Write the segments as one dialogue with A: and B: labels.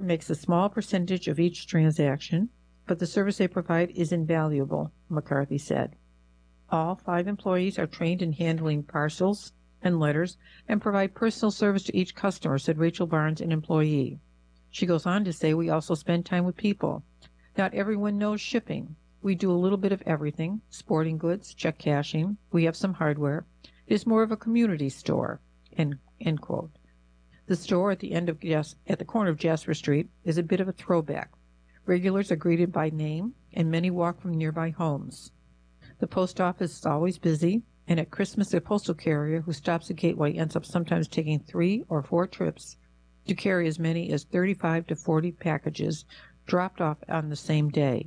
A: makes a small percentage of each transaction, but the service they provide is invaluable, McCarthy said. All 5 employees are trained in handling parcels and letters and provide personal service to each customer, said Rachel Barnes, an employee. She goes on to say, we also spend time with people. Not everyone knows shipping. We do a little bit of everything, sporting goods, check cashing. We have some hardware. It is more of a community store, end quote. The store at the corner of Jasper Street is a bit of a throwback. Regulars are greeted by name, and many walk from nearby homes. The post office is always busy, and at Christmas, a postal carrier who stops at Gateway ends up sometimes taking 3 or 4 trips to carry as many as 35 to 40 packages dropped off on the same day.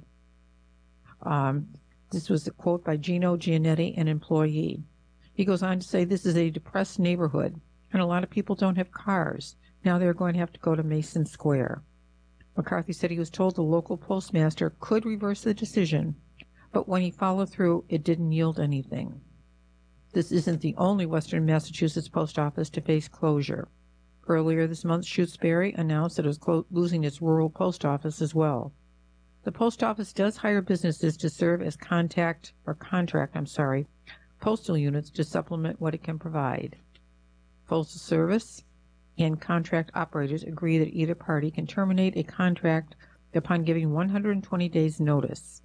A: This was a quote by Gino Giannetti, an employee. He goes on to say, this is a depressed neighborhood, and a lot of people don't have cars. Now they're going to have to go to Mason Square. McCarthy said he was told the local postmaster could reverse the decision, but when he followed through, it didn't yield anything. This isn't the only Western Massachusetts post office to face closure. Earlier this month, Shutesbury announced that it was losing its rural post office as well. The post office does hire businesses to serve as contract postal units to supplement what it can provide. Postal Service and contract operators agree that either party can terminate a contract upon giving 120 days notice.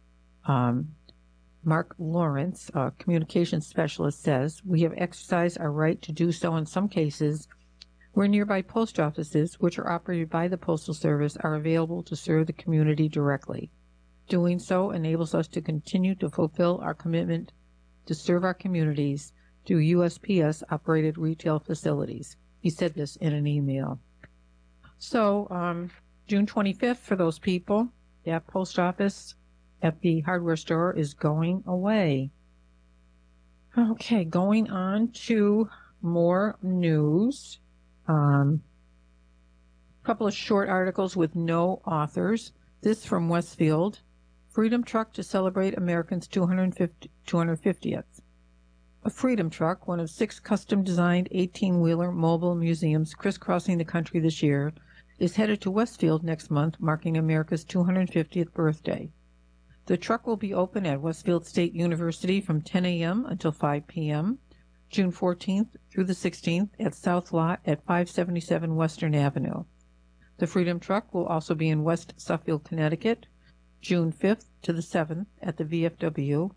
A: Mark Lawrence, a communications specialist, says, we have exercised our right to do so in some cases where nearby post offices, which are operated by the Postal Service, are available to serve the community directly. Doing so enables us to continue to fulfill our commitment to serve our communities through USPS-operated retail facilities. He said this in an email. So, June 25th, for those people, that post office at the hardware store is going away. Okay, going on to more news. A couple of short articles with no authors. This from Westfield. Freedom Truck to celebrate Americans' 250th. A Freedom Truck, one of 6 custom-designed 18-wheeler mobile museums crisscrossing the country this year, is headed to Westfield next month, marking America's 250th birthday. The truck will be open at Westfield State University from 10 a.m. until 5 p.m., June 14th through the 16th at South Lot at 577 Western Avenue. The Freedom Truck will also be in West Suffield, Connecticut, June 5th to the 7th at the VFW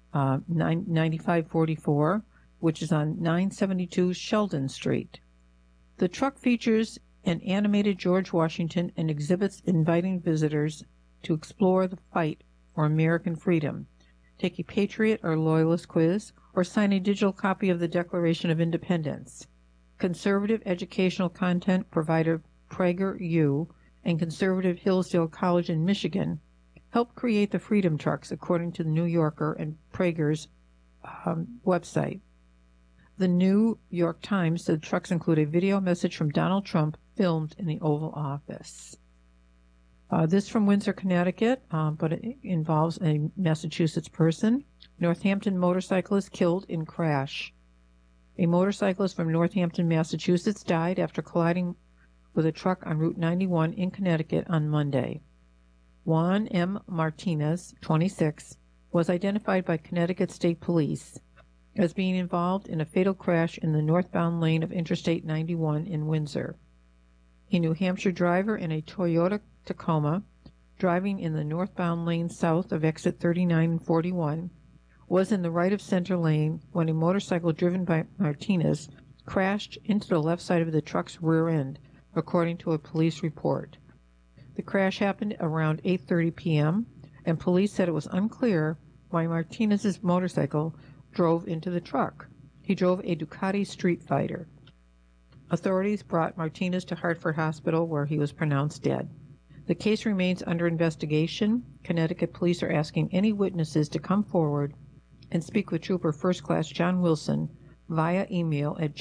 A: 9544, which is on 972 Sheldon Street. The truck features an animated George Washington and exhibits inviting visitors to explore the fight for American freedom, take a patriot or loyalist quiz, or sign a digital copy of the Declaration of Independence. Conservative educational content provider PragerU and conservative Hillsdale College in Michigan helped create the Freedom Trucks, according to the New Yorker and Prager's website. The New York Times said trucks include a video message from Donald Trump filmed in the Oval Office. This from Windsor, Connecticut, but it involves a Massachusetts person. Northampton motorcyclist killed in crash. A motorcyclist from Northampton, Massachusetts died after colliding with a truck on Route 91 in Connecticut on Monday. Juan M. Martinez, 26, was identified by Connecticut State Police as being involved in a fatal crash in the northbound lane of Interstate 91 in Windsor. A New Hampshire driver in a Toyota Tacoma, driving in the northbound lane south of exit 39 and 41, was in the right-of-center lane when a motorcycle driven by Martinez crashed into the left side of the truck's rear end, according to a police report. The crash happened around 8:30 p.m., and police said it was unclear why Martinez's motorcycle drove into the truck. He drove a Ducati Street Fighter. Authorities brought Martinez to Hartford Hospital, where he was pronounced dead. The case remains under investigation. Connecticut police are asking any witnesses to come forward and speak with Trooper First Class John Wilson via email at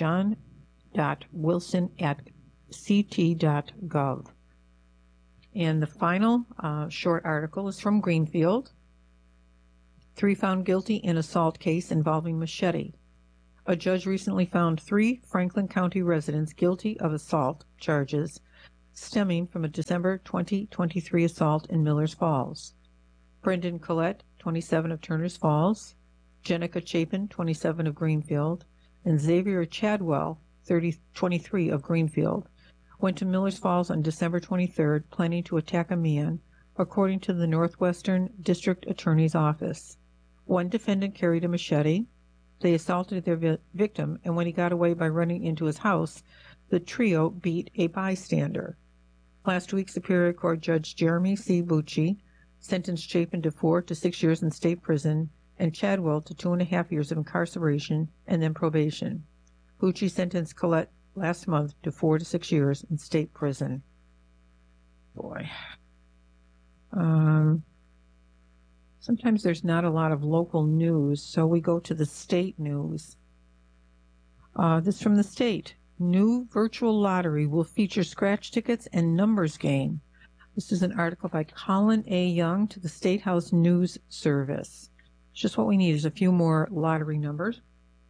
A: john.wilson@ct.gov. And the final short article is from Greenfield. 3 found guilty in assault case involving machete. A judge recently found 3 Franklin County residents guilty of assault charges, stemming from a December 2023 assault in Millers Falls. Brendan Collette, 27, of Turners Falls, Jenica Chapin, 27, of Greenfield, and Xavier Chadwell, 23, of Greenfield, went to Millers Falls on December 23rd, planning to attack a man, according to the Northwestern District Attorney's Office. One defendant carried a machete. They assaulted their victim, and when he got away by running into his house, the trio beat a bystander. Last week, Superior Court Judge Jeremy C. Bucci sentenced Chapin to 4 to 6 years in state prison and Chadwell to 2.5 years of incarceration and then probation. Bucci sentenced Collette last month to 4 to 6 years in state prison. Boy. Sometimes there's not a lot of local news, so we go to the state news. This from the state. New virtual lottery will feature scratch tickets and numbers game. This is an article by Colin A. Young to the State House News Service. It's just what we need is a few more lottery numbers.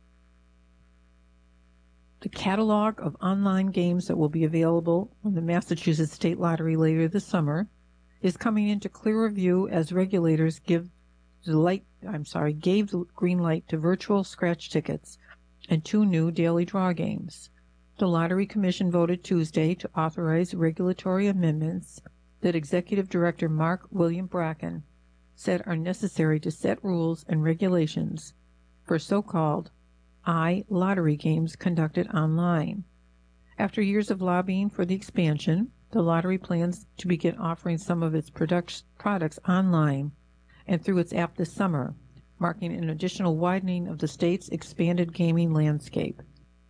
A: The catalog of online games that will be available on the Massachusetts State Lottery later this summer is coming into clearer view as regulators gave the green light to virtual scratch tickets and 2 new daily draw games. The Lottery Commission voted Tuesday to authorize regulatory amendments that Executive Director Mark William Bracken said are necessary to set rules and regulations for so-called iLottery games conducted online. After years of lobbying for the expansion, the lottery plans to begin offering some of its products online and through its app this summer, marking an additional widening of the state's expanded gaming landscape.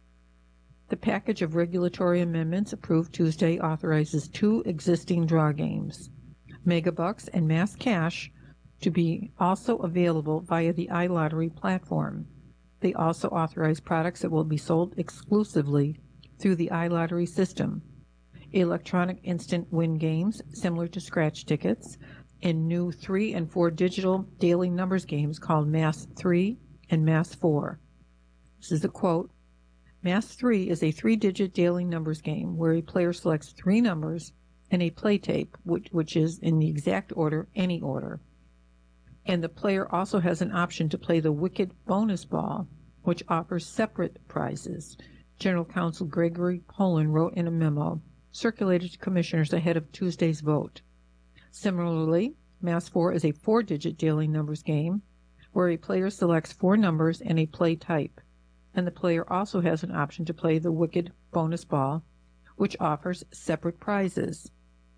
A: The package of regulatory amendments approved Tuesday authorizes 2 existing draw games, Megabucks and Mass Cash, to be also available via the iLottery platform. They also authorize products that will be sold exclusively through the iLottery system, electronic instant win games similar to scratch tickets, and new 3 and 4 digital daily numbers games called Mass 3 and Mass 4. This is a quote. Mass 3 is a 3-digit daily numbers game where a player selects 3 numbers and a play tape, which is in the exact order, any order. And the player also has an option to play the Wicked bonus ball, which offers separate prizes. General Counsel Gregory Poland wrote in a memo circulated to commissioners ahead of Tuesday's vote. Similarly, Mass 4 is a 4-digit daily numbers game where a player selects 4 numbers and a play type, and the player also has an option to play the Wicked bonus ball, which offers separate prizes.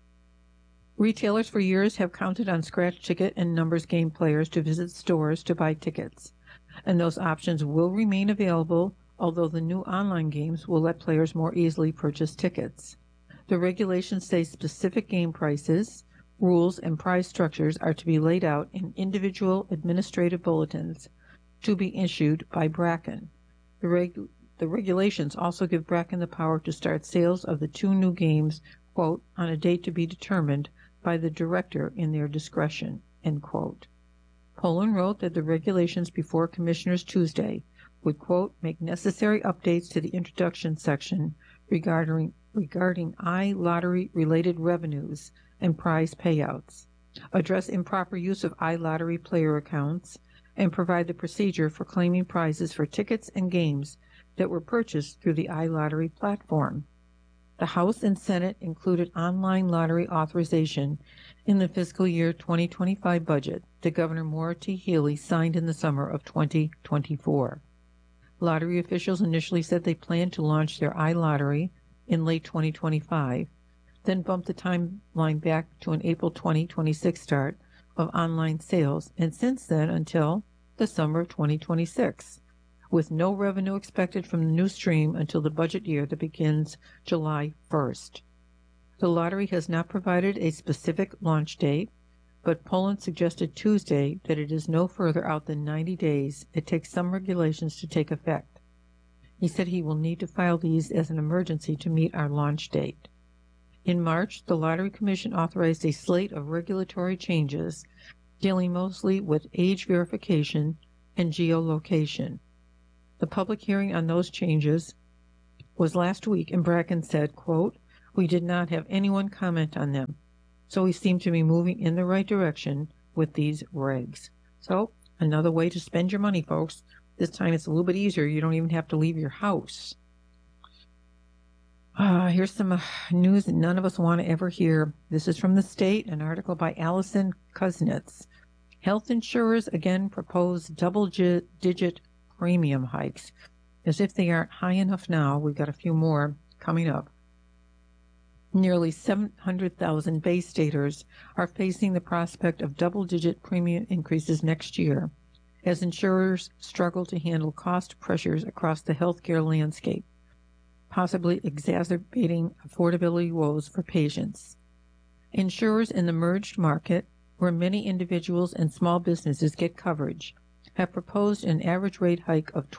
A: Retailers for years have counted on scratch ticket and numbers game players to visit stores to buy tickets, and those options will remain available, although the new online games will let players more easily purchase tickets. The regulations say specific game prices, rules, and prize structures are to be laid out in individual administrative bulletins to be issued by Bracken. The regulations also give Bracken the power to start sales of the 2 new games, quote, on a date to be determined by the director in their discretion, end quote. Poland wrote that the regulations before commissioners Tuesday would, quote, make necessary updates to the introduction section regarding iLottery-related revenues and prize payouts, address improper use of iLottery player accounts, and provide the procedure for claiming prizes for tickets and games that were purchased through the iLottery platform. The House and Senate included online lottery authorization in the fiscal year 2025 budget that Governor Maura T. Healey signed in the summer of 2024. Lottery officials initially said they planned to launch their iLottery in late 2025, then bumped the timeline back to an April 2026 start of online sales, and since then until the summer of 2026, with no revenue expected from the new stream until the budget year that begins July 1st. The lottery has not provided a specific launch date, but Poland suggested Tuesday that it is no further out than 90 days it takes some regulations to take effect. He said he will need to file these as an emergency to meet our launch date. In March, the Lottery Commission authorized a slate of regulatory changes dealing mostly with age verification and geolocation. The public hearing on those changes was last week, and Bracken said, quote, We did not have anyone comment on them, so we seem to be moving in the right direction with these regs. So, another way to spend your money, folks. This time it's a little bit easier. You don't even have to leave your house. Here's some news that none of us want to ever hear. This is from The State, an article by Allison Kuznets. Health insurers again propose double-digit premium hikes. As if they aren't high enough now, we've got a few more coming up. Nearly 700,000 Bay Staters are facing the prospect of double-digit premium increases next year as insurers struggle to handle cost pressures across the healthcare landscape, possibly exacerbating affordability woes for patients. Insurers in the merged market, where many individuals and small businesses get coverage, have proposed an average rate hike of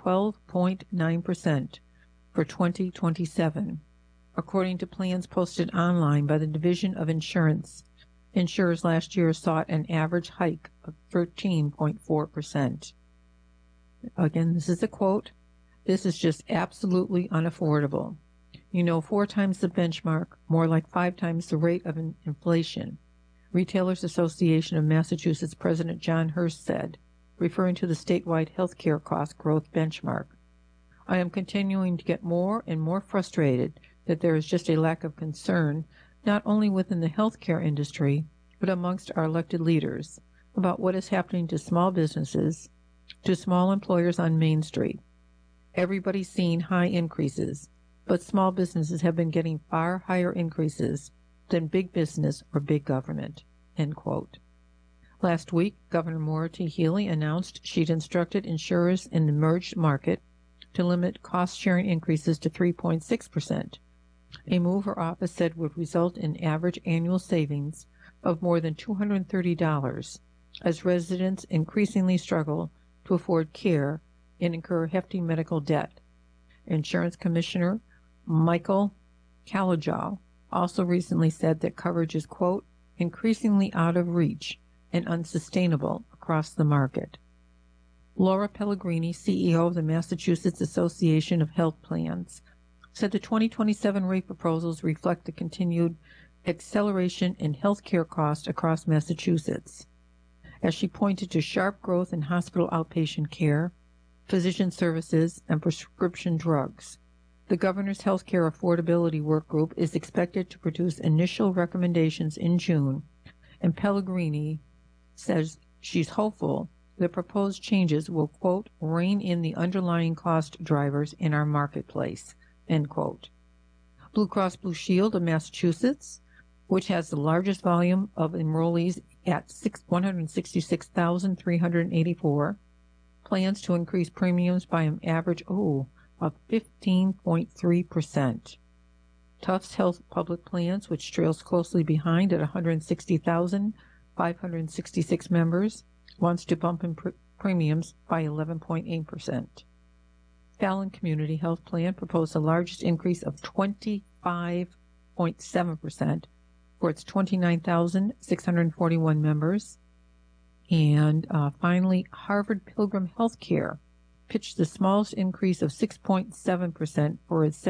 A: 12.9% for 2027. According to plans posted online by the Division of Insurance, insurers last year sought an average hike of 13.4%. Again, this is a quote. This is just absolutely unaffordable. 4 times the benchmark, more like 5 times the rate of inflation. Retailers Association of Massachusetts President John Hurst said, referring to the statewide healthcare cost growth benchmark, "I am continuing to get more and more frustrated that there is just a lack of concern, not only within the healthcare industry, but amongst our elected leaders, about what is happening to small businesses, to small employers on Main Street. Everybody's seeing high increases, but small businesses have been getting far higher increases than big business or big government." End quote. Last week, Governor Maura T. Healey announced she'd instructed insurers in the merged market to limit cost-sharing increases to 3.6%, a move her office said would result in average annual savings of more than $230 as residents increasingly struggle to afford care and incur hefty medical debt. Insurance Commissioner Michael Caligial also recently said that coverage is, quote, increasingly out of reach and unsustainable across the market. Laura Pellegrini, CEO of the Massachusetts Association of Health Plans, said the 2027 rate proposals reflect the continued acceleration in health care costs across Massachusetts, as she pointed to sharp growth in hospital outpatient care, physician services, and prescription drugs. The governor's healthcare affordability work group is expected to produce initial recommendations in June, and Pellegrini says she's hopeful the proposed changes will, quote, rein in the underlying cost drivers in our marketplace, end quote. Blue Cross Blue Shield of Massachusetts, which has the largest volume of enrollees at 166,384, plans to increase premiums by an average of 15.3%. Tufts Health Public Plans, which trails closely behind at 160,566 members, wants to bump in premiums by 11.8%. Fallon Community Health Plan proposed the largest increase of 25.7% for its 29,641 members. And finally, Harvard Pilgrim Healthcare pitched the smallest increase of 6.7% for its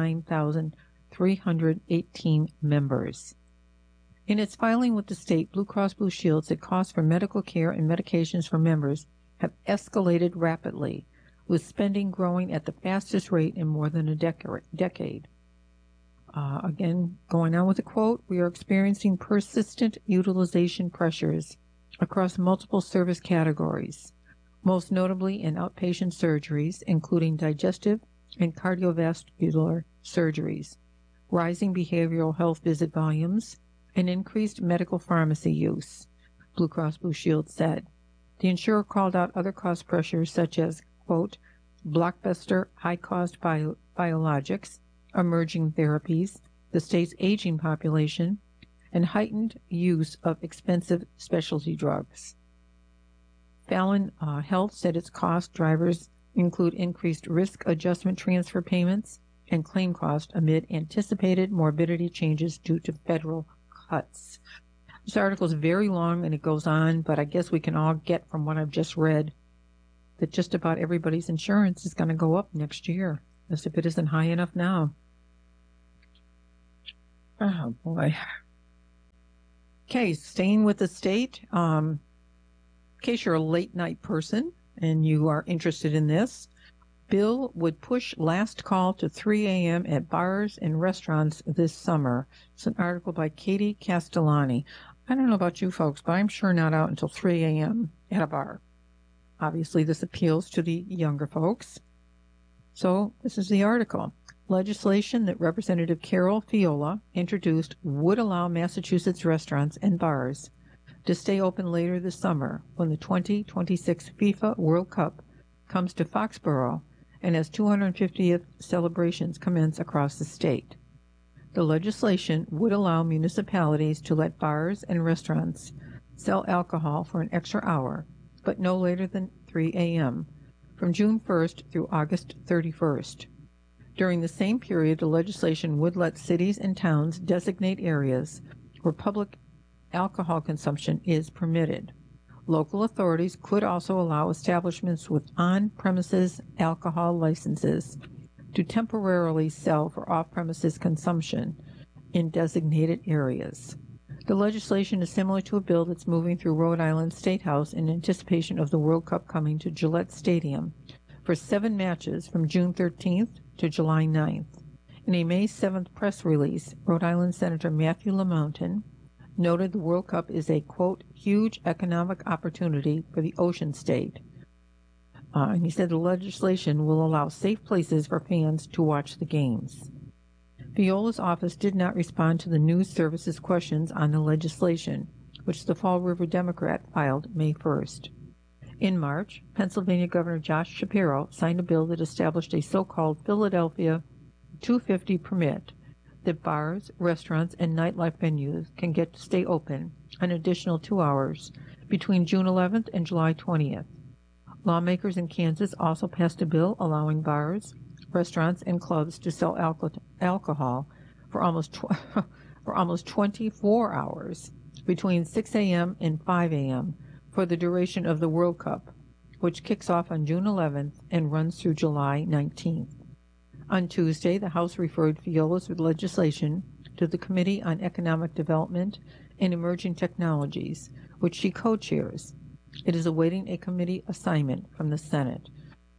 A: 79,318 members. In its filing with the state, Blue Cross Blue Shield said costs for medical care and medications for members have escalated rapidly, with spending growing at the fastest rate in more than a decade. Again, going on with the quote, "We are experiencing persistent utilization pressures across multiple service categories, most notably in outpatient surgeries, including digestive and cardiovascular surgeries, rising behavioral health visit volumes, and increased medical pharmacy use," Blue Cross Blue Shield said. The insurer called out other cost pressures such as, quote, blockbuster high-cost biologics, emerging therapies, the state's aging population, and heightened use of expensive specialty drugs. Fallon Health said its cost drivers include increased risk adjustment transfer payments and claim cost amid anticipated morbidity changes due to federal cuts. This article is very long and it goes on, but I guess we can all get from what I've just read that just about everybody's insurance is going to go up next year, as if it isn't high enough now. Oh, boy. Okay, staying with the state. In case you're a late night person and you are interested in this, bill would push last call to 3 a.m. at bars and restaurants this summer. It's an article by Katie Castellani. I don't know about you folks, but I'm sure not out until 3 a.m. at a bar. Obviously, this appeals to the younger folks. So this is the article. Legislation that Representative Carol Fiola introduced would allow Massachusetts restaurants and bars to stay open later this summer when the 2026 FIFA World Cup comes to Foxborough and as 250th celebrations commence across the state. The legislation would allow municipalities to let bars and restaurants sell alcohol for an extra hour, but no later than 3 a.m., from June 1st through August 31st. During the same period, the legislation would let cities and towns designate areas where public alcohol consumption is permitted. Local authorities could also allow establishments with on-premises alcohol licenses to temporarily sell for off-premises consumption in designated areas. The legislation is similar to a bill that's moving through Rhode Island State House in anticipation of the World Cup coming to Gillette Stadium for 7 matches from June 13th to July 9th. In a May 7th press release, Rhode Island Senator Matthew Lamountain noted the World Cup is a, quote, huge economic opportunity for the Ocean State. And he said the legislation will allow safe places for fans to watch the games. Fiola's office did not respond to the news service's questions on the legislation, which the Fall River Democrat filed May 1st. In March, Pennsylvania Governor Josh Shapiro signed a bill that established a so-called Philadelphia 250 permit that bars, restaurants, and nightlife venues can get to stay open an additional 2 hours between June 11th and July 20th. Lawmakers in Kansas also passed a bill allowing bars, restaurants, and clubs to sell alcohol for almost 24 hours between 6 a.m. and 5 a.m. for the duration of the World Cup, which kicks off on June 11th and runs through July 19th. On Tuesday, the House referred Fiola's legislation to the Committee on Economic Development and Emerging Technologies, which she co-chairs. It is awaiting a committee assignment from the Senate.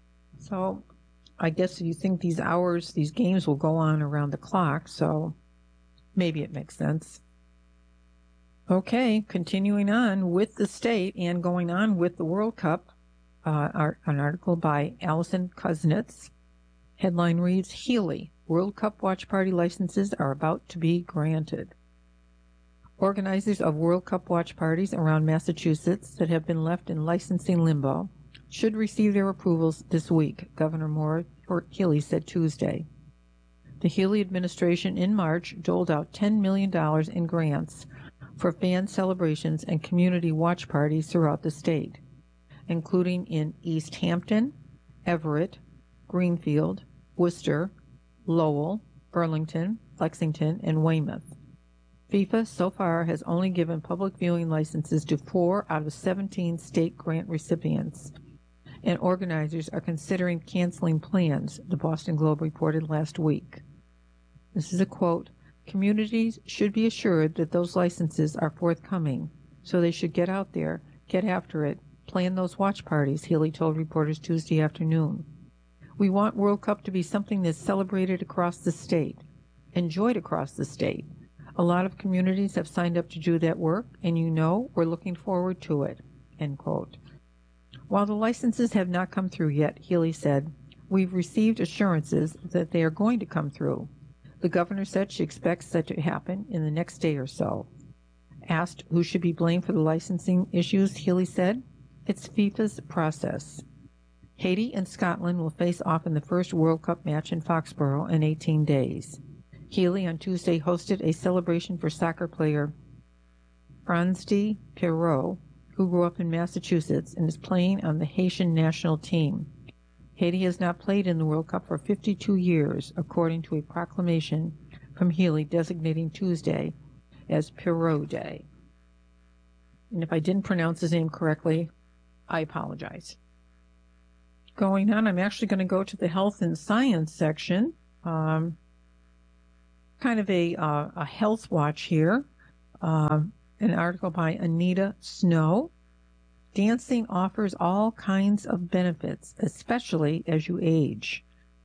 A: So I guess you think these hours, these games will go on around the clock, so maybe it makes sense. Okay, continuing on with the state and going on with the World Cup, an article by Allison Kuznets. Headline reads, Healy, World Cup watch party licenses are about to be granted. Organizers of World Cup watch parties around Massachusetts that have been left in licensing limbo should receive their approvals this week, Governor Maura Healey said Tuesday. The Healey administration in March doled out $10 million in grants for fan celebrations and community watch parties throughout the state, including in East Hampton, Everett, Greenfield, Worcester, Lowell, Burlington, Lexington, and Weymouth. FIFA so far has only given public viewing licenses to 4 out of 17 state grant recipients, and organizers are considering canceling plans, the Boston Globe reported last week. This is a quote, communities should be assured that those licenses are forthcoming, so they should get out there, get after it, plan those watch parties, Healey told reporters Tuesday afternoon. We want World Cup to be something that's celebrated across the state, enjoyed across the state. A lot of communities have signed up to do that work, and we're looking forward to it, end quote. While the licenses have not come through yet, Healey said, we've received assurances that they are going to come through. The governor said she expects that to happen in the next day or so. Asked who should be blamed for the licensing issues, Healey said, it's FIFA's process. Haiti and Scotland will face off in the first World Cup match in Foxborough in 18 days. Healey on Tuesday hosted a celebration for soccer player Franz-D. Perrault, who grew up in Massachusetts and is playing on the Haitian national team. Haiti has not played in the World Cup for 52 years, according to a proclamation from Healey designating Tuesday as Perrault Day. And if I didn't pronounce his name correctly, I apologize. Going on, I'm actually going to go to the health and science section. kind of a health watch here. An article by Anita Snow. Dancing offers all kinds of benefits, especially as you age.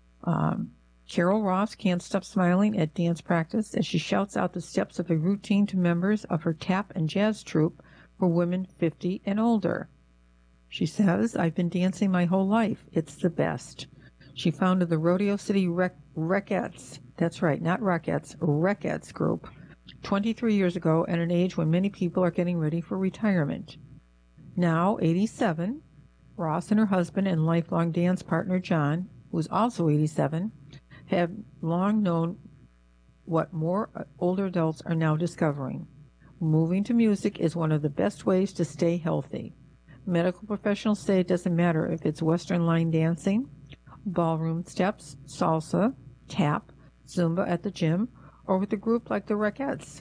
A: Carol Ross can't stop smiling at dance practice as she shouts out the steps of a routine to members of her tap and jazz troupe for women 50 and older. She says, "I've been dancing my whole life. It's the best." She founded the Rodeo City Rockettes, that's right, not Rockettes, Rockettes group, 23 years ago at an age when many people are getting ready for retirement. Now 87, Ross and her husband and lifelong dance partner John, who is also 87, have long known what more older adults are now discovering. Moving to music is one of the best ways to stay healthy. Medical professionals say it doesn't matter if it's Western line dancing, ballroom steps, salsa, tap, Zumba at the gym, or with a group like the Rockettes.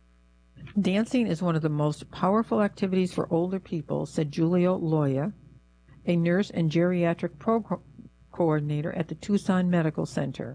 A: Dancing is one of the most powerful activities for older people, said Julio Loya, a nurse and geriatric coordinator at the Tucson Medical Center.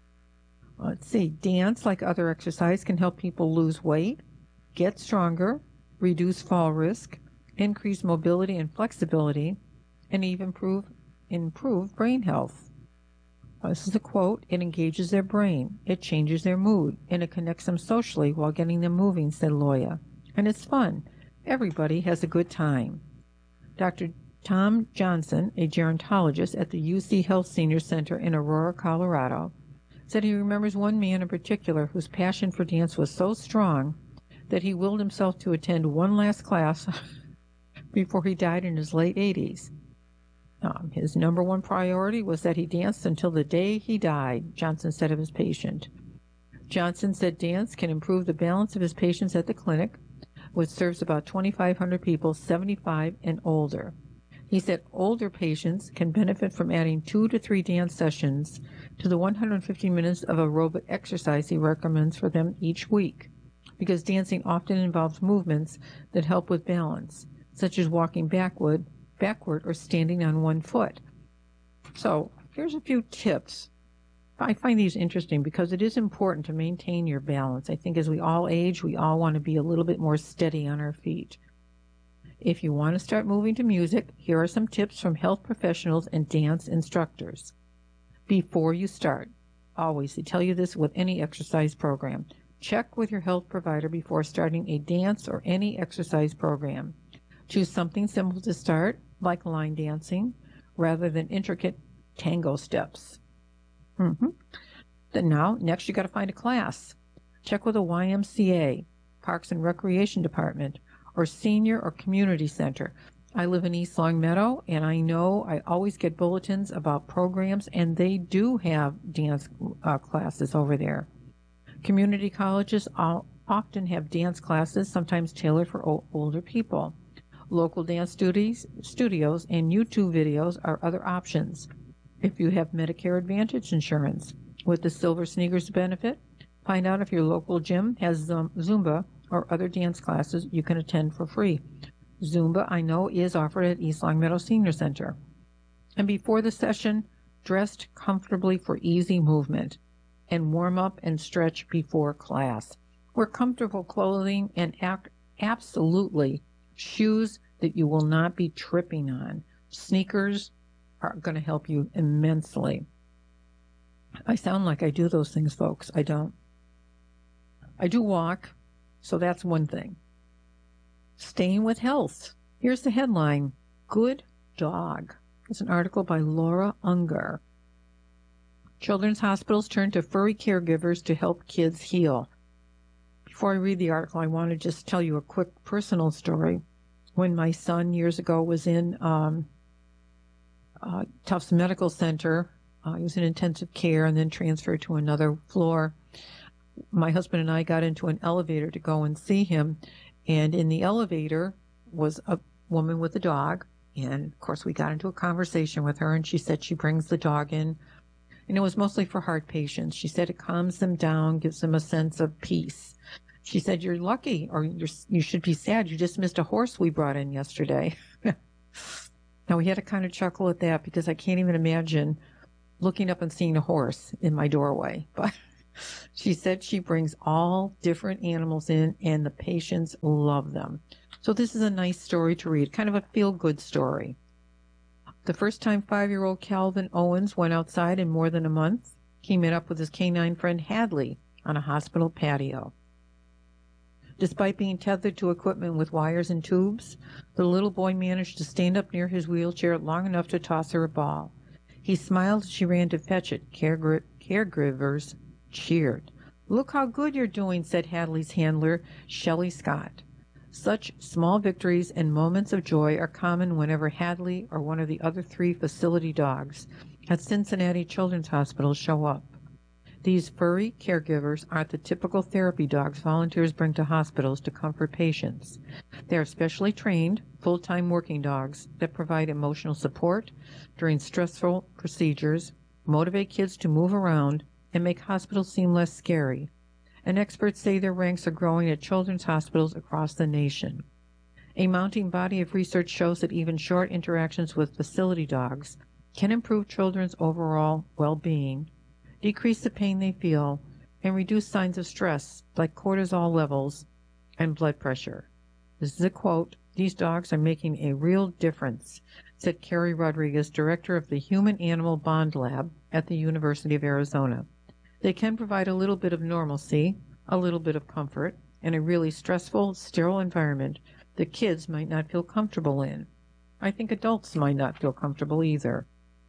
A: Let's see, dance, like other exercise, can help people lose weight, get stronger, reduce fall risk, increase mobility and flexibility, and even improve brain health. This is a quote, "It engages their brain, it changes their mood, and it connects them socially while getting them moving," said Loya. "And it's fun. Everybody has a good time." Dr. Tom Johnson, a gerontologist at the UC Health Senior Center in Aurora, Colorado, said he remembers one man in particular whose passion for dance was so strong that he willed himself to attend one last class before he died in his late 80s. His number one priority was that he danced until the day he died, Johnson said of his patient. Johnson said dance can improve the balance of his patients at the clinic, which serves about 2,500 people 75 and older. He said older patients can benefit from adding 2 to 3 dance sessions to the 150 minutes of aerobic exercise he recommends for them each week, because dancing often involves movements that help with balance, such as walking backward or standing on one foot. So here's a few tips. I find these interesting because it is important to maintain your balance. I think as we all age, we all want to be a little bit more steady on our feet. If you want to start moving to music, here are some tips from health professionals and dance instructors. Before you start, always, they tell you this with any exercise program, check with your health provider before starting a dance or any exercise program. Choose something simple to start, like line dancing, rather than intricate tango steps. Then next you got to find a class. Check with a YMCA, Parks and Recreation Department, or senior or community center. I live in East Longmeadow, and I know I always get bulletins about programs, and they do have dance classes over there. Community colleges often have dance classes, sometimes tailored for older people. Local dance studios and YouTube videos are other options. If you have Medicare Advantage insurance with the Silver Sneakers benefit, find out if your local gym has Zumba or other dance classes you can attend for free. Zumba, I know, is offered at East Longmeadow Senior Center. And before the session, dressed comfortably for easy movement, and warm up and stretch before class. Wear comfortable clothing and absolutely shoes that you will not be tripping on. Sneakers are going to help you immensely. I sound like I do those things, folks. I don't. I do walk, so that's one thing. Staying with health. Here's the headline, Good Dog. It's an article by Laura Ungar. Children's hospitals turn to furry caregivers to help kids heal. Before I read the article, I want to just tell you a quick personal story. When my son years ago was in Tufts Medical Center, he was in intensive care and then transferred to another floor. My husband and I got into an elevator to go and see him, and in the elevator was a woman with a dog, and of course we got into a conversation with her, and she said she brings the dog in, and it was mostly for heart patients. She said it calms them down, gives them a sense of peace. She said, "You're lucky, or you should be sad. You just missed a horse we brought in yesterday." Now, we had to kind of chuckle at that because I can't even imagine looking up and seeing a horse in my doorway. But She said she brings all different animals in, and the patients love them. So this is a nice story to read, kind of a feel-good story. The first time 5-year-old Calvin Owens went outside in more than a month, he met up with his canine friend Hadley on a hospital patio. Despite being tethered to equipment with wires and tubes, the little boy managed to stand up near his wheelchair long enough to toss her a ball. He smiled as she ran to fetch it. Caregivers cheered. "Look how good you're doing," said Hadley's handler, Shelley Scott. Such small victories and moments of joy are common whenever Hadley or one of the other 3 facility dogs at Cincinnati Children's Hospital show up. These furry caregivers aren't the typical therapy dogs volunteers bring to hospitals to comfort patients. They are specially trained, full-time working dogs that provide emotional support during stressful procedures, motivate kids to move around, and make hospitals seem less scary. And experts say their ranks are growing at children's hospitals across the nation. A mounting body of research shows that even short interactions with facility dogs can improve children's overall well-being, decrease the pain they feel, and reduce signs of stress like cortisol levels and blood pressure. This is a quote. "These dogs are making a real difference," said Carrie Rodriguez, director of the Human-Animal Bond Lab at the University of Arizona. They can provide a little bit of normalcy, a little bit of comfort, in a really stressful, sterile environment that kids might not feel comfortable in. I think adults might not feel comfortable either.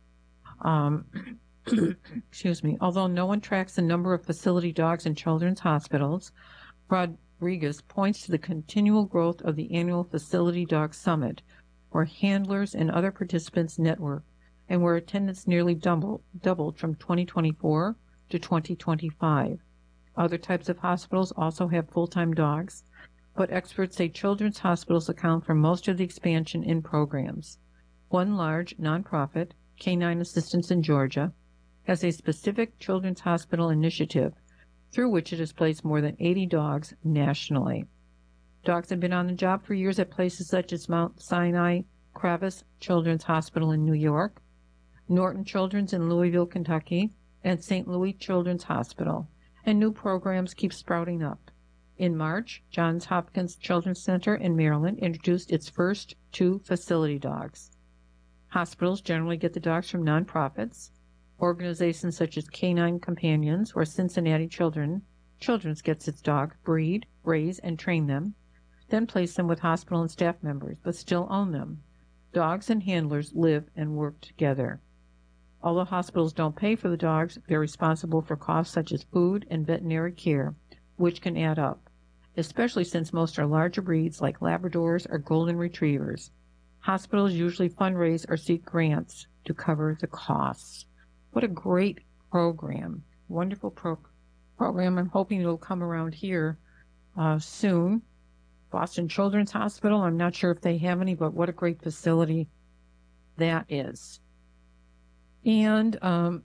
A: Excuse me. Although no one tracks the number of facility dogs in children's hospitals, Rodriguez points to the continual growth of the annual Facility Dog Summit, where handlers and other participants network, and where attendance nearly doubled from 2024 to 2025. Other types of hospitals also have full-time dogs, but experts say children's hospitals account for most of the expansion in programs. One large nonprofit, Canine Assistance in Georgia, has a specific children's hospital initiative through which it has placed more than 80 dogs nationally. Dogs have been on the job for years at places such as Mount Sinai Kravis Children's Hospital in New York, Norton Children's in Louisville, Kentucky, and St. Louis Children's Hospital, and new programs keep sprouting up. In March, Johns Hopkins Children's Center in Maryland introduced its first 2 facility dogs. Hospitals generally get the dogs from nonprofits, organizations such as Canine Companions or Cincinnati Children's gets its dog, breed, raise, and train them, then place them with hospital and staff members, but still own them. Dogs and handlers live and work together. Although hospitals don't pay for the dogs, they're responsible for costs such as food and veterinary care, which can add up, especially since most are larger breeds like Labradors or Golden Retrievers. Hospitals usually fundraise or seek grants to cover the costs. What a great program. Wonderful program. I'm hoping it'll come around here soon. Boston Children's Hospital, I'm not sure if they have any, but what a great facility that is. And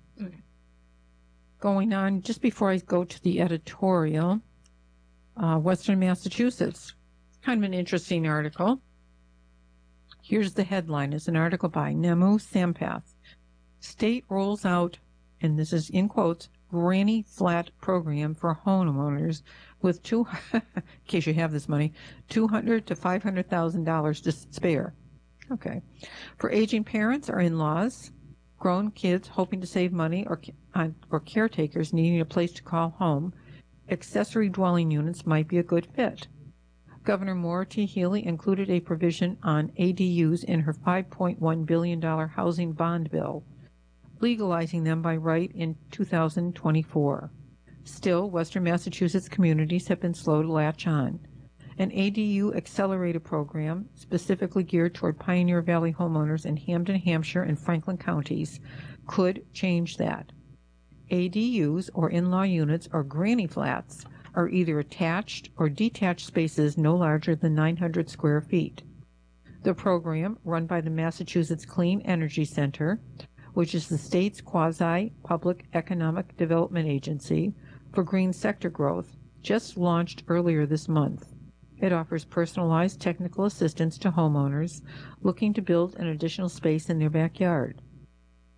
A: going on, just before I go to the editorial, Western Massachusetts, kind of an interesting article. Here's the headline. It's an article by Nemu Sampath. State rolls out, and this is in quotes, granny flat program for homeowners with in case you have this money, $200,000 to $500,000 to spare. Okay. For aging parents or in-laws, grown kids hoping to save money, or caretakers needing a place to call home, accessory dwelling units might be a good fit. Governor Maura T. Healey included a provision on ADUs in her $5.1 billion housing bond bill, legalizing them by right in 2024. Still, Western Massachusetts communities have been slow to latch on. An ADU accelerator program, specifically geared toward Pioneer Valley homeowners in Hampden, Hampshire, and Franklin counties, could change that. ADUs, or in-law units, or granny flats, are either attached or detached spaces no larger than 900 square feet. The program, run by the Massachusetts Clean Energy Center, which is the state's quasi-public economic development agency for green sector growth, just launched earlier this month. It offers personalized technical assistance to homeowners looking to build an additional space in their backyard.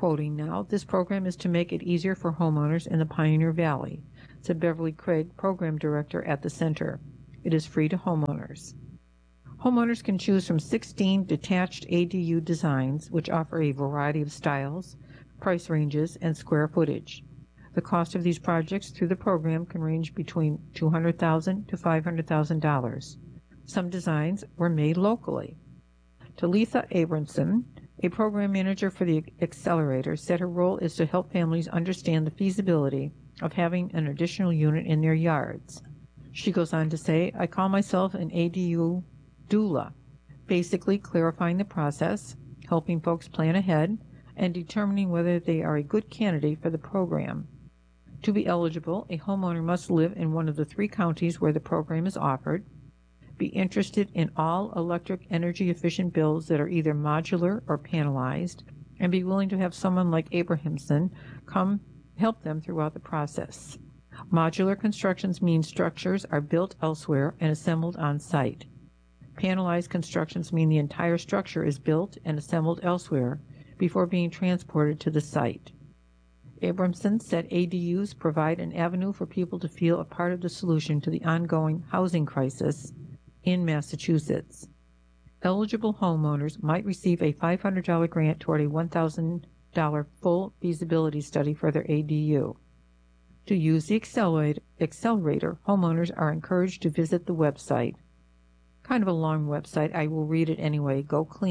A: quoting now, "This program is to make it easier for homeowners in the Pioneer Valley," said Beverly Craig, program director at the center. "It is free to homeowners." Homeowners can choose from 16 detached ADU designs, which offer a variety of styles, price ranges, and square footage. The cost of these projects through the program can range between $200,000 to $500,000. Some designs were made locally. Talitha Abramson, a program manager for the accelerator, said her role is to help families understand the feasibility of having an additional unit in their yards. She goes on to say, "I call myself an ADU doula, basically clarifying the process, helping folks plan ahead, and determining whether they are a good candidate for the program. To be eligible, a homeowner must live in one of the 3 counties where the program is offered, be interested in all electric energy-efficient builds that are either modular or panelized, and be willing to have someone like Abrahamson come help them throughout the process. Modular constructions mean structures are built elsewhere and assembled on site. Panelized constructions mean the entire structure is built and assembled elsewhere before being transported to the site." Abramson said ADUs provide an avenue for people to feel a part of the solution to the ongoing housing crisis in Massachusetts. Eligible homeowners might receive a $500 grant toward a $1,000 full feasibility study for their ADU. To use the accelerator, homeowners are encouraged to visit the website. Kind of a long website. I will read it anyway.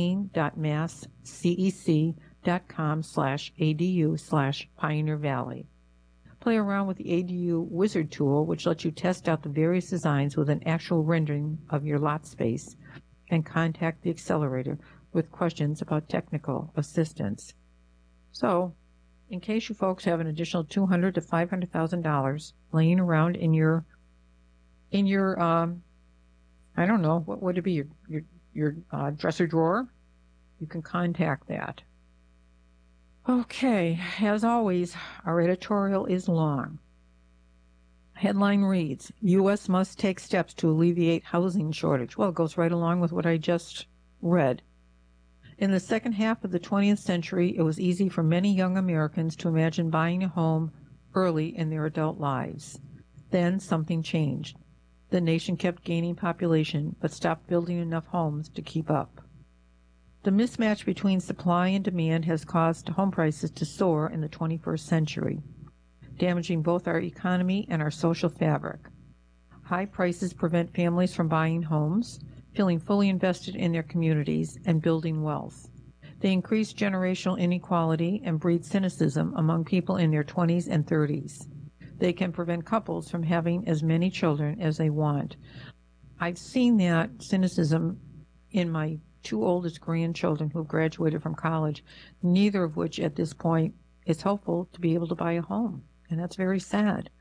A: goclean.masscec.com/ADU/Pioneer Valley. Play around with the ADU Wizard tool, which lets you test out the various designs with an actual rendering of your lot space, and contact the accelerator with questions about technical assistance. So, in case you folks have an additional $200,000 to $500,000 laying around in your I don't know, what would it be, your dresser drawer, you can contact that. Okay, as always, our editorial is long. Headline reads, U.S. must take steps to alleviate housing shortage. Well, it goes right along with what I just read. In the second half of the 20th century, it was easy for many young Americans to imagine buying a home early in their adult lives. Then something changed. The nation kept gaining population, but stopped building enough homes to keep up. The mismatch between supply and demand has caused home prices to soar in the 21st century, damaging both our economy and our social fabric. High prices prevent families from buying homes, feeling fully invested in their communities, and building wealth. They increase generational inequality and breed cynicism among people in their 20s and 30s. They can prevent couples from having as many children as they want. I've seen that cynicism in my 2 oldest grandchildren who graduated from college, neither of which at this point is hopeful to be able to buy a home, and that's very sad.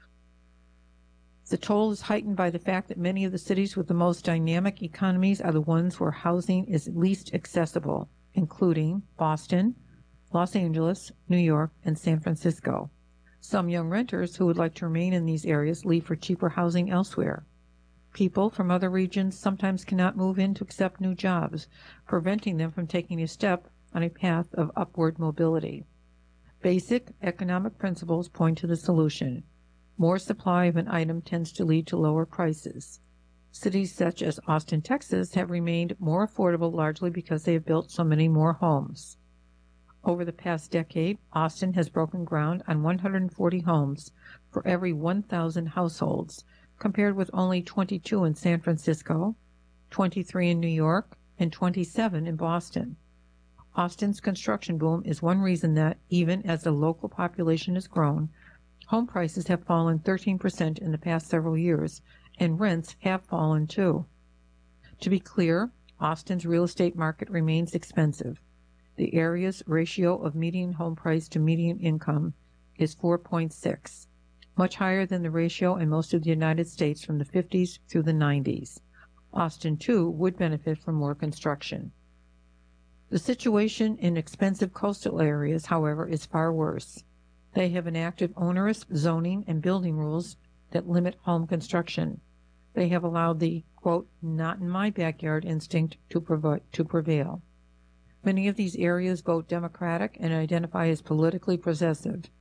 A: The toll is heightened by the fact that many of the cities with the most dynamic economies are the ones where housing is least accessible, including Boston, Los Angeles, New York, and San Francisco. Some young renters who would like to remain in these areas leave for cheaper housing elsewhere. People from other regions sometimes cannot move in to accept new jobs, preventing them from taking a step on a path of upward mobility. Basic economic principles point to the solution. More supply of an item tends to lead to lower prices. Cities such as Austin, Texas, have remained more affordable largely because they have built so many more homes. Over the past decade, Austin has broken ground on 140 homes for every 1,000 households, compared with only 22 in San Francisco, 23 in New York, and 27 in Boston. Austin's construction boom is one reason that, even as the local population has grown, home prices have fallen 13% in the past several years, and rents have fallen too. To be clear, Austin's real estate market remains expensive. The area's ratio of median home price to median income is 4.6. Much higher than the ratio in most of the United States from the 50s through the 90s. Austin, too, would benefit from more construction. The situation in expensive coastal areas, however, is far worse. They have enacted onerous zoning and building rules that limit home construction. They have allowed the, quote, not in my backyard instinct to prevail. Many of these areas vote Democratic and identify as politically progressive,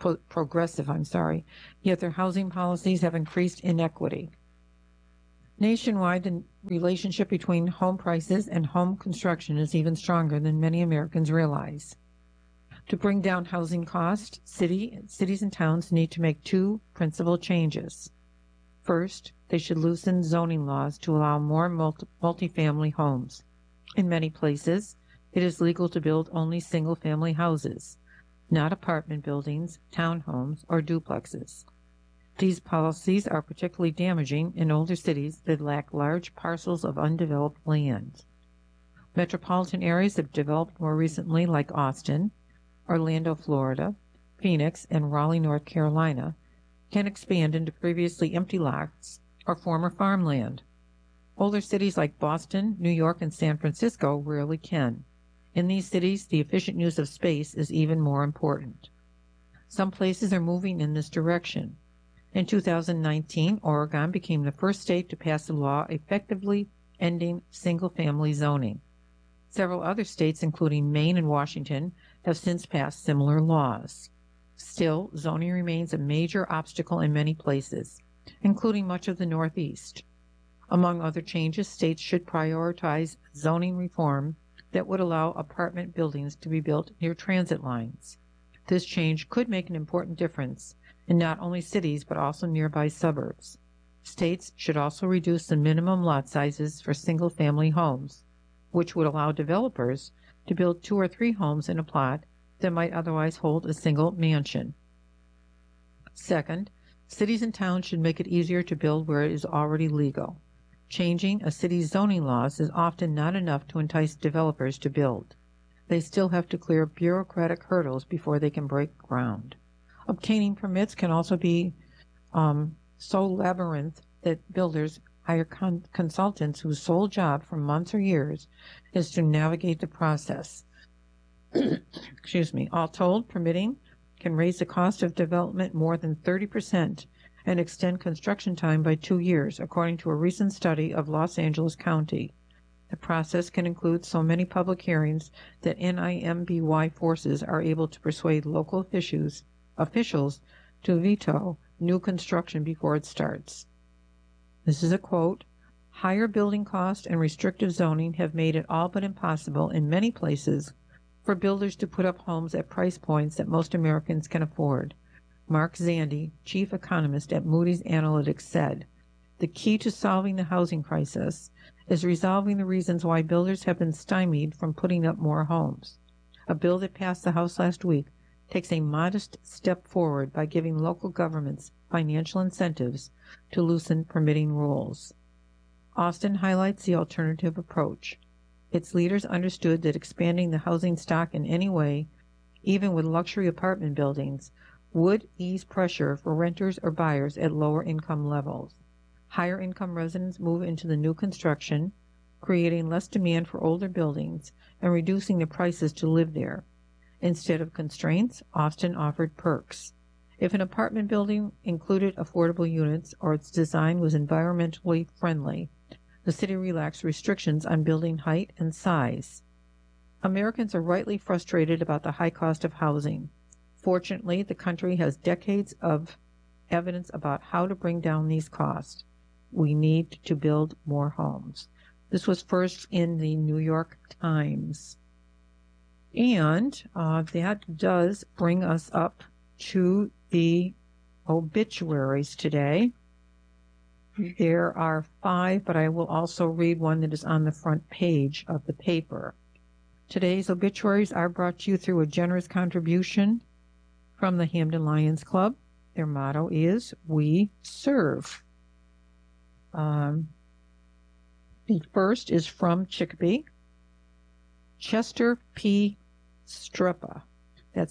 A: yet their housing policies have increased inequity. Nationwide, the relationship between home prices and home construction is even stronger than many Americans realize. To bring down housing costs, cities and towns need to make two principal changes. First, they should loosen zoning laws to allow more multifamily homes. In many places, it is legal to build only single-family houses, not apartment buildings, townhomes, or duplexes. These policies are particularly damaging in older cities that lack large parcels of undeveloped land. Metropolitan areas have developed more recently, like Austin, Orlando, Florida, Phoenix, and Raleigh, North Carolina, can expand into previously empty lots or former farmland. Older cities like Boston, New York, and San Francisco rarely can. In these cities, the efficient use of space is even more important. Some places are moving in this direction. In 2019, Oregon became the first state to pass a law effectively ending single-family zoning. Several other states, including Maine and Washington, have since passed similar laws. Still, zoning remains a major obstacle in many places, including much of the Northeast. Among other changes, states should prioritize zoning reform that would allow apartment buildings to be built near transit lines. This change could make an important difference in not only cities but also nearby suburbs. States should also reduce the minimum lot sizes for single-family homes, which would allow developers to build 2 or 3 homes in a plot that might otherwise hold a single mansion. Second, cities and towns should make it easier to build where it is already legal. Changing a city's zoning laws is often not enough to entice developers to build. They still have to clear bureaucratic hurdles before they can break ground. Obtaining permits can also be so labyrinth that builders hire consultants whose sole job for months or years is to navigate the process. All told, permitting can raise the cost of development more than 30% and extend construction time by 2 years, according to a recent study of Los Angeles County. The process can include so many public hearings that NIMBY forces are able to persuade local officials to veto new construction before it starts. This is a quote, "Higher building costs and restrictive zoning have made it all but impossible in many places for builders to put up homes at price points that most Americans can afford." Mark Zandi, chief economist at Moody's Analytics, said, "The key to solving the housing crisis is resolving the reasons why builders have been stymied from putting up more homes. A bill that passed the House last week takes a modest step forward by giving local governments financial incentives to loosen permitting rules." Austin highlights the alternative approach. Its leaders understood that expanding the housing stock in any way, even with luxury apartment buildings, would ease pressure for renters or buyers at lower income levels. Higher income residents move into the new construction, creating less demand for older buildings and reducing the prices to live there. Instead of constraints, Austin offered perks. If an apartment building included affordable units or its design was environmentally friendly, the city relaxed restrictions on building height and size. Americans are rightly frustrated about the high cost of housing. Fortunately, the country has decades of evidence about how to bring down these costs. We need to build more homes. This was first in the New York Times. And that does bring us up to the obituaries today. There are 5, but I will also read one that is on the front page of the paper. Today's obituaries are brought to you through a generous contribution from the Hampden Lions Club. Their motto is, "We serve." The first is from Chicopee. Chester P. Strepa. That's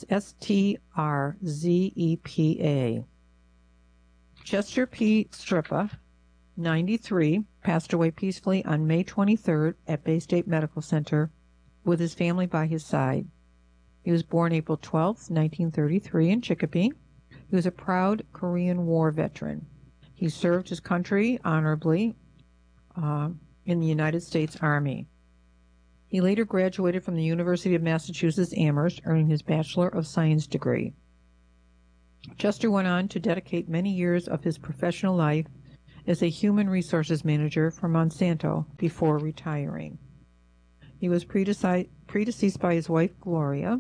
A: Strzepa. Chester P. Strepa, 93, passed away peacefully on May 23rd at Bay State Medical Center with his family by his side. He was born April 12, 1933 in Chicopee. He was a proud Korean War veteran. He served his country honorably in the United States Army. He later graduated from the University of Massachusetts Amherst, earning his Bachelor of Science degree. Chester went on to dedicate many years of his professional life as a human resources manager for Monsanto before retiring. He was predeceased by his wife, Gloria.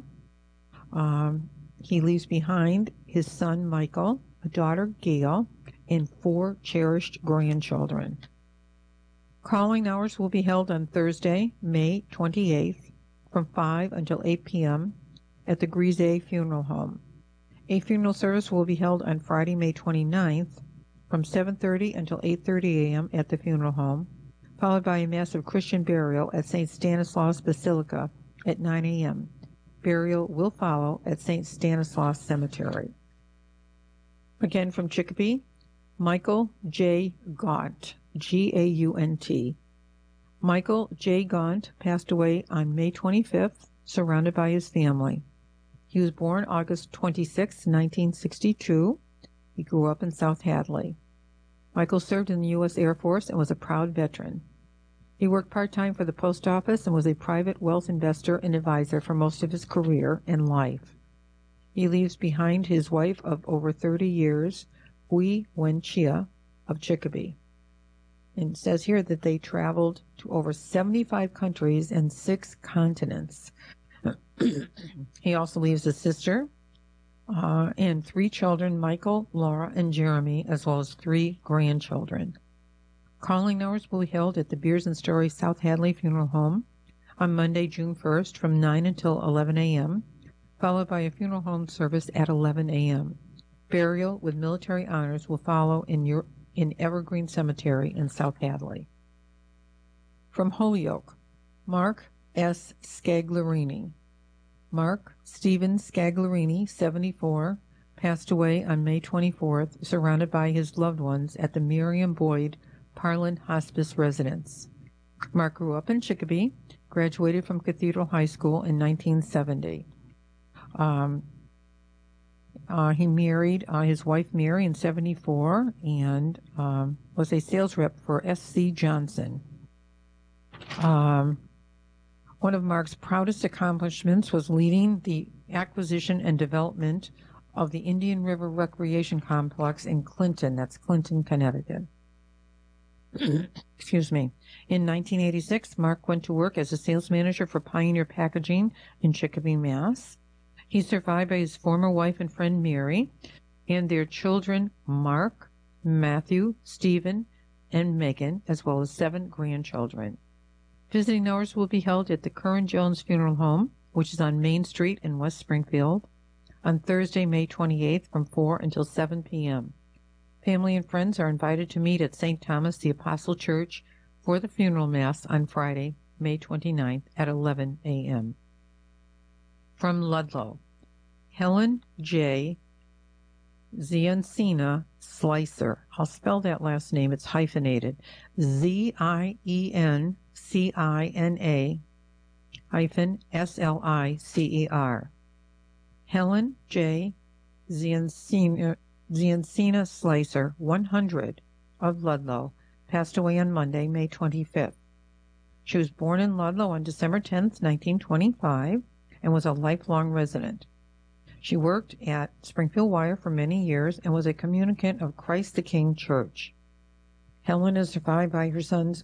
A: He leaves behind his son, Michael, a daughter, Gail, and 4 cherished grandchildren. Calling hours will be held on Thursday, May 28th, from 5 until 8 p.m. at the Grise Funeral Home. A funeral service will be held on Friday, May 29th, from 7:30 until 8:30 a.m. at the funeral home, followed by a massive Christian burial at St. Stanislaus Basilica at 9 a.m. Burial will follow at St. Stanislaus Cemetery. Again from Chicopee, Michael J. Gaunt, G-A-U-N-T. Michael J. Gaunt passed away on May 25th, surrounded by his family. He was born August 26, 1962. He grew up in South Hadley. Michael served in the U.S. Air Force and was a proud veteran. He worked part-time for the post office and was a private wealth investor and advisor for most of his career and life. He leaves behind his wife of over 30 years, Hui Wenchia of Chicopee. And it says here that they traveled to over 75 countries and 6 continents. He also leaves a sister and 3 children, Michael, Laura, and Jeremy, as well as 3 grandchildren. Calling hours will be held at the Beers and Stories South Hadley Funeral Home on Monday, June 1st from 9 until 11 a.m., followed by a funeral home service at 11 a.m. Burial with military honors will follow in Evergreen Cemetery in South Hadley. From Holyoke, Mark S. Scaglarini. Mark Stephen Scaglarini, 74, passed away on May 24th, surrounded by his loved ones at the Miriam Boyd Parlin Hospice Residence. Mark grew up in Chicopee, graduated from Cathedral High School in 1970. He married his wife Mary in 74 and was a sales rep for S.C. Johnson. One of Mark's proudest accomplishments was leading the acquisition and development of the Indian River Recreation Complex in Clinton, that's Clinton, Connecticut. Excuse me. In 1986, Mark went to work as a sales manager for Pioneer Packaging in Chicopee, Mass. He's survived by his former wife and friend Mary and their children Mark, Matthew, Stephen, and Megan, as well as 7 grandchildren. Visiting hours will be held at the Curran Jones Funeral Home, which is on Main Street in West Springfield, on Thursday, May 28th from 4 until 7 p.m. Family and friends are invited to meet at St. Thomas the Apostle Church for the funeral mass on Friday, May 29th at 11 a.m. From Ludlow, Helen J. Ziancina Slicer. I'll spell that last name. It's hyphenated. ZienCina hyphen Slicer. Helen J. Ziancina Slicer, 100, of Ludlow, passed away on Monday, May 25th. She was born in Ludlow on December 10th, 1925, and was a lifelong resident. She worked at Springfield Wire for many years and was a communicant of Christ the King Church. Helen is survived by her sons,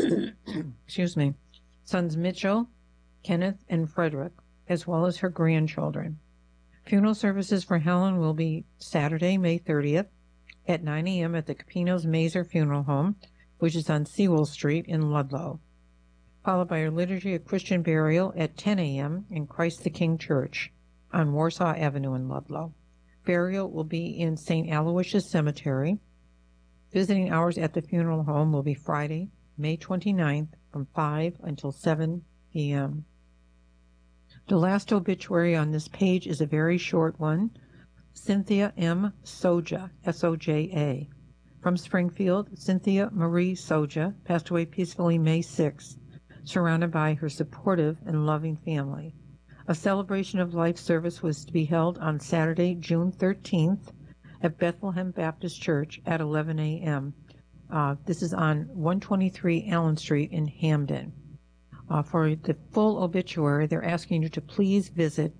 A: sons Mitchell, Kenneth, and Frederick, as well as her grandchildren. Funeral services for Helen will be Saturday, May 30th at 9 a.m. at the Capinos Mazer Funeral Home, which is on Sewell Street in Ludlow, followed by a liturgy of Christian burial at 10 a.m. in Christ the King Church on Warsaw Avenue in Ludlow. Burial will be in St. Aloysius Cemetery. Visiting hours at the funeral home will be Friday, May 29th from 5 until 7 p.m. The last obituary on this page is a very short one. Cynthia M. Soja, S-O-J-A. From Springfield, Cynthia Marie Soja passed away peacefully May 6th, surrounded by her supportive and loving family. A celebration of life service was to be held on Saturday, June 13th at Bethlehem Baptist Church at 11 a.m. This is on 123 Allen Street in Hamden. For the full obituary, they're asking you to please visit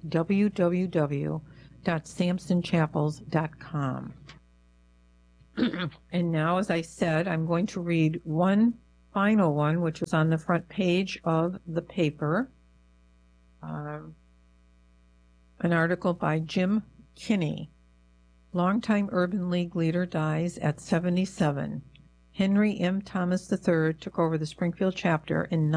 A: www.samsonchapels.com. And now, as I said, I'm going to read one final one, which is on the front page of the paper. An article by Jim Kinney. Longtime Urban League leader dies at 77. Henry M. Thomas III took over the Springfield chapter in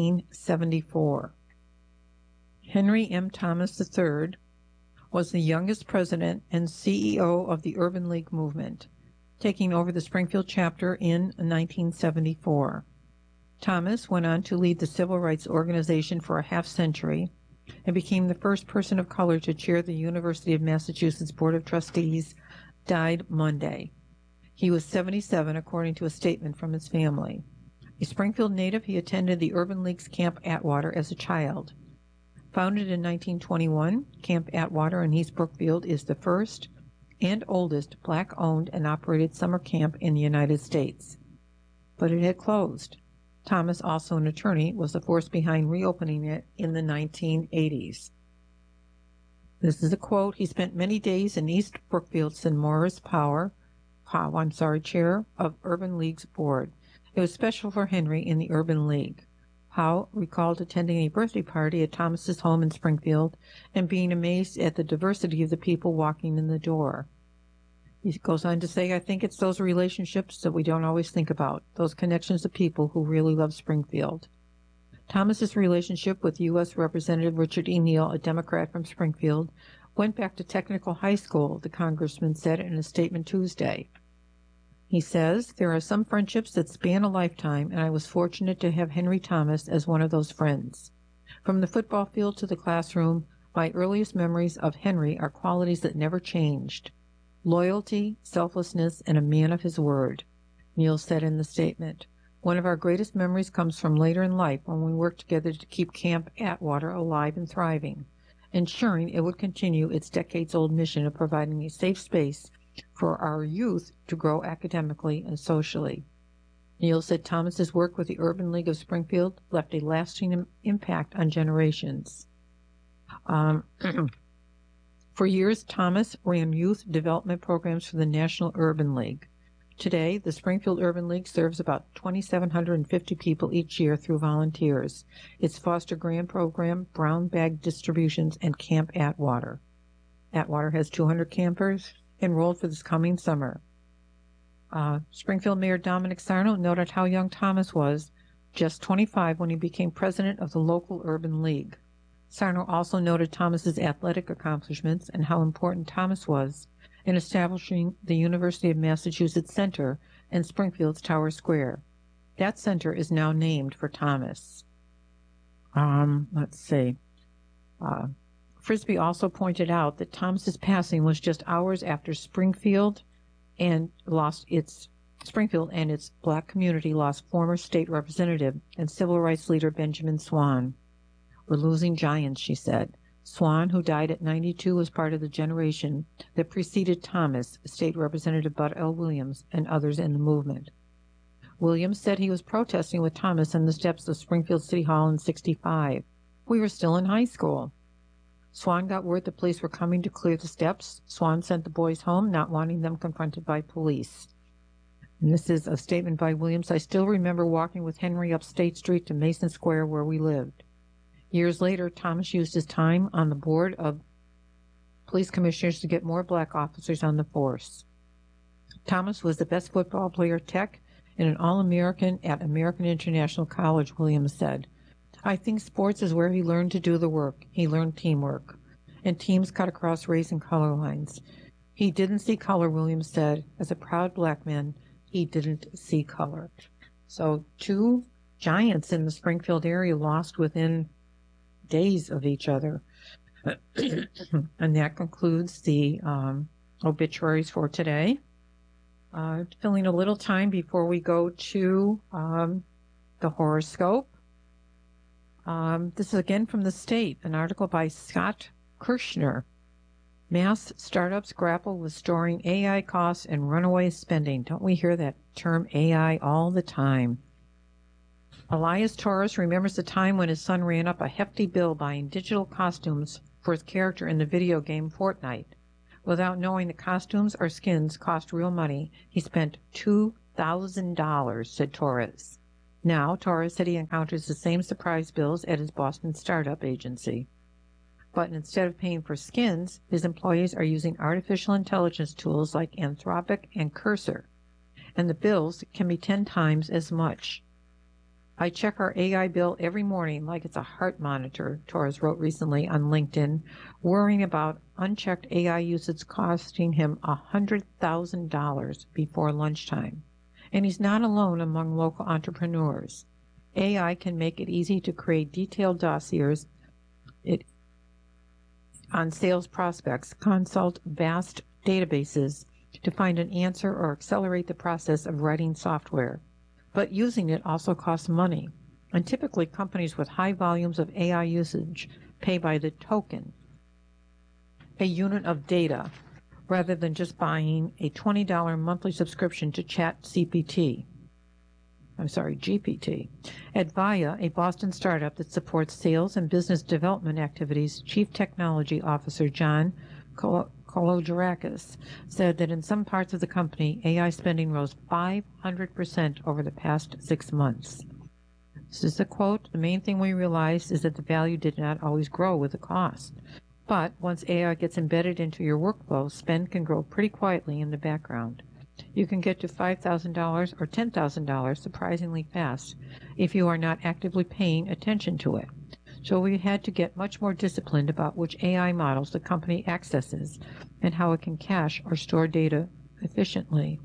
A: 1974. Henry M. Thomas III was the youngest president and CEO of the Urban League movement, taking over the Springfield chapter in 1974. Thomas went on to lead the civil rights organization for a half-century and became the first person of color to chair the University of Massachusetts Board of Trustees. Died Monday. He was 77, according to a statement from his family. A Springfield native, he attended the Urban League's Camp Atwater as a child. Founded in 1921, Camp Atwater in East Brookfield is the first and oldest Black-owned and operated summer camp in the United States. But it had closed. Thomas, also an attorney, was the force behind reopening it in the 1980s. This is a quote. He spent many days in East Brookfield, said Morris Powell, chair of Urban League's board. It was special for Henry in the Urban League. Howe recalled attending a birthday party at Thomas's home in Springfield and being amazed at the diversity of the people walking in the door. He goes on to say, I think it's those relationships that we don't always think about, those connections of people who really love Springfield. Thomas's relationship with U.S. Representative Richard E. Neal, a Democrat from Springfield, went back to Technical High School, the congressman said in a statement Tuesday. He says, there are some friendships that span a lifetime, and I was fortunate to have Henry Thomas as one of those friends. From the football field to the classroom, my earliest memories of Henry are qualities that never changed. Loyalty, selflessness, and a man of his word, Neal said in the statement. One of our greatest memories comes from later in life when we worked together to keep Camp Atwater alive and thriving, ensuring it would continue its decades-old mission of providing a safe space for our youth to grow academically and socially. Neal said Thomas's work with the Urban League of Springfield left a lasting impact on generations. For years, Thomas ran youth development programs for the National Urban League. Today, the Springfield Urban League serves about 2,750 people each year through volunteers. Its Foster Grant Program, Brown Bag Distributions, and Camp Atwater. Atwater has 200 campers enrolled for this coming summer. Springfield Mayor Dominic Sarno noted how young Thomas was, just 25 when he became president of the local Urban League. Sarno also noted Thomas's athletic accomplishments and how important Thomas was in establishing the University of Massachusetts Center in Springfield's Tower Square. That center is now named for Thomas. Let's see. Frisbee also pointed out that Thomas's passing was just hours after Springfield and its Black community lost former state representative and civil rights leader Benjamin Swan. We're losing giants, she said. Swan, who died at 92, was part of the generation that preceded Thomas, State Representative Bud L. Williams, and others in the movement. Williams said he was protesting with Thomas on the steps of Springfield City Hall in '65. We were still in high school. Swan got word the police were coming to clear the steps. Swan sent the boys home, not wanting them confronted by police. And this is a statement by Williams. I still remember walking with Henry up State Street to Mason Square where we lived. Years later, Thomas used his time on the board of police commissioners to get more black officers on the force. Thomas was the best football player Tech and an All-American at American International College, Williams said. I think sports is where he learned to do the work. He learned teamwork. And teams cut across race and color lines. He didn't see color, Williams said. As a proud black man, he didn't see color. So 2 giants in the Springfield area lost within days of each other. And that concludes the obituaries for today. Filling a little time before we go to the horoscope. This is again from the State, an article by Scott Kirshner. Mass startups grapple with storing AI costs and runaway spending. Don't we hear that term AI all the time? Elias Torres remembers the time when his son ran up a hefty bill buying digital costumes for his character in the video game Fortnite. Without knowing the costumes or skins cost real money, he spent $2,000, said Torres. Now, Torres said he encounters the same surprise bills at his Boston startup agency. But instead of paying for skins, his employees are using artificial intelligence tools like Anthropic and Cursor, and the bills can be 10 times as much. I check our AI bill every morning like it's a heart monitor, Torres wrote recently on LinkedIn, worrying about unchecked AI usage costing him $100,000 before lunchtime. And he's not alone among local entrepreneurs. AI can make it easy to create detailed dossiers on sales prospects, consult vast databases to find an answer or accelerate the process of writing software. But using it also costs money, and typically companies with high volumes of AI usage pay by the token, a unit of data, rather than just buying a $20 monthly subscription to GPT. At Vaya, a Boston startup that supports sales and business development activities, Chief Technology Officer John Kologerakis said that in some parts of the company, AI spending rose 500% over the past 6 months. This is a quote, "The main thing we realized is that the value did not always grow with the cost. But once AI gets embedded into your workflow, spend can grow pretty quietly in the background. You can get to $5,000 or $10,000 surprisingly fast if you are not actively paying attention to it. So we had to get much more disciplined about which AI models the company accesses and how it can cache or store data efficiently."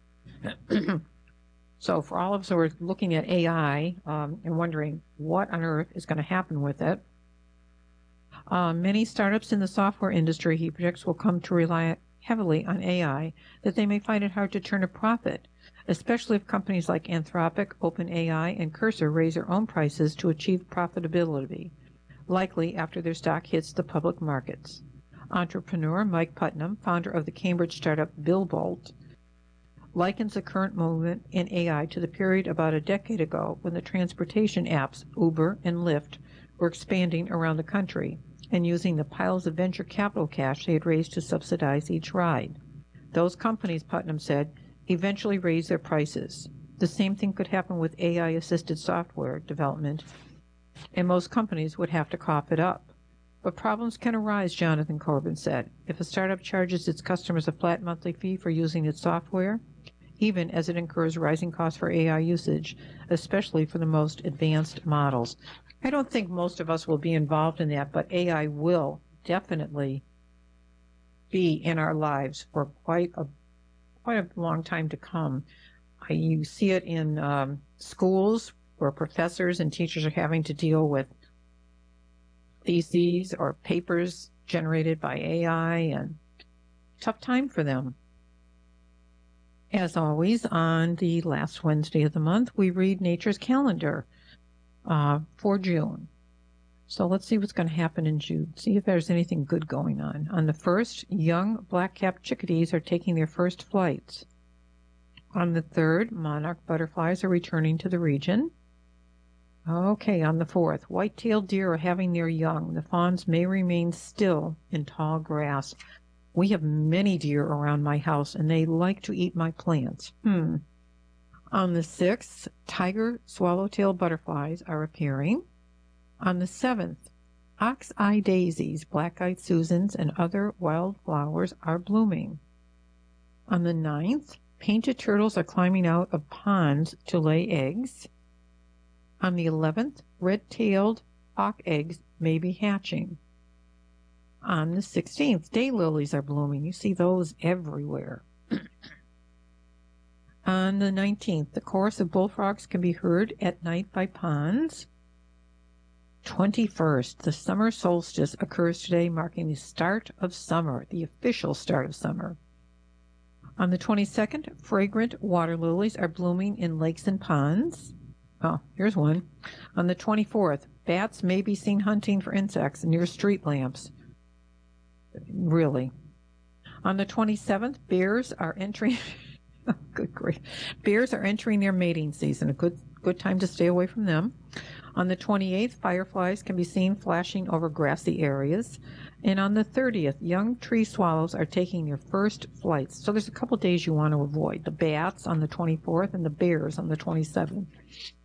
A: So for all of us who are looking at AI and wondering what on earth is going to happen with it, many startups in the software industry, he predicts, will come to rely heavily on AI, that they may find it hard to turn a profit, especially if companies like Anthropic, OpenAI, and Cursor raise their own prices to achieve profitability, likely after their stock hits the public markets. Entrepreneur Mike Putnam, founder of the Cambridge startup Billbolt, likens the current movement in AI to the period about a decade ago when the transportation apps Uber and Lyft were expanding around the country and using the piles of venture capital cash they had raised to subsidize each ride. Those companies, Putnam said, eventually raised their prices. The same thing could happen with AI-assisted software development, and most companies would have to cough it up. But problems can arise, Jonathan Corbin said, if a startup charges its customers a flat monthly fee for using its software, even as it incurs rising costs for AI usage, especially for the most advanced models. I don't think most of us will be involved in that, but AI will definitely be in our lives for quite a long time to come. You see it in schools where professors and teachers are having to deal with theses or papers generated by AI, and tough time for them. As always, on the last Wednesday of the month, we read Nature's Calendar for June. So let's see what's going to happen in June. See if there's anything good going on. On the 1st, young black-capped chickadees are taking their first flights. On the 3rd, monarch butterflies are returning to the region. Okay, on the 4th, white-tailed deer are having their young. The fawns may remain still in tall grass. We have many deer around my house, and they like to eat my plants. On the 6th, tiger swallowtail butterflies are appearing. On the 7th, ox-eye daisies, black-eyed Susans, and other wild flowers are blooming. On the 9th, painted turtles are climbing out of ponds to lay eggs. On the 11th, red-tailed hawk eggs may be hatching. On the 16th, daylilies are blooming. You see those everywhere. On the 19th, the chorus of bullfrogs can be heard at night by ponds. 21st, the summer solstice occurs today, marking the start of summer, the official start of summer. On the 22nd, fragrant water lilies are blooming in lakes and ponds. Oh, here's one. On the 24th, bats may be seen hunting for insects near street lamps. Really. On the 27th, bears are entering... Good grief. Bears are entering their mating season. A good time to stay away from them. On the 28th, fireflies can be seen flashing over grassy areas. And on the 30th, young tree swallows are taking their first flights. So there's a couple days you want to avoid. The bats on the 24th and the bears on the 27th.